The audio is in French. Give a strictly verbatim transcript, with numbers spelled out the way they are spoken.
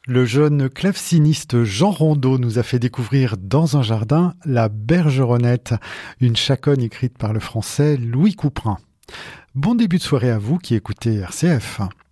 Le jeune claveciniste Jean Rondeau nous a fait découvrir Dans un jardin La Bergeronnette, une chaconne écrite par le français Louis Couperin. Bon début de soirée à vous qui écoutez R C F.